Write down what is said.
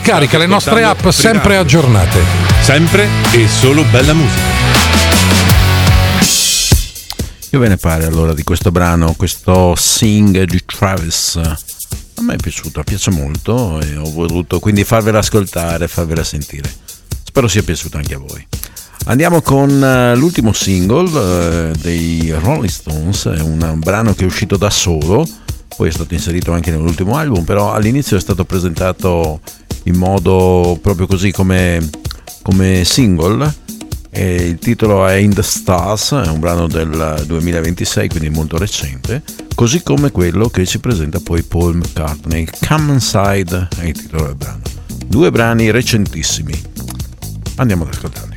Scarica le nostre app sempre aggiornate. Sempre e solo bella musica. Che ve ne pare allora di questo brano, questo Sing di Travis? A me è piaciuto, piace molto e ho voluto quindi farvela ascoltare, farvela sentire. Spero sia piaciuto anche a voi. Andiamo con l'ultimo single dei Rolling Stones, è un brano che è uscito da solo, poi è stato inserito anche nell'ultimo album, però all'inizio è stato presentato in modo proprio così come single. E il titolo è In the Stars, è un brano del 2026, quindi molto recente, così come quello che ci presenta poi Paul McCartney, Come Inside è il titolo del brano. Due brani recentissimi, andiamo ad ascoltarli.